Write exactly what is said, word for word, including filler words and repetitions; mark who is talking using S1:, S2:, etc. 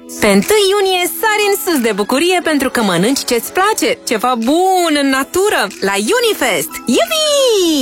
S1: Pe întâi iunie sari în sus de bucurie pentru că mănânci ce-ți place, ceva bun în natură, la Unifest! Iubi!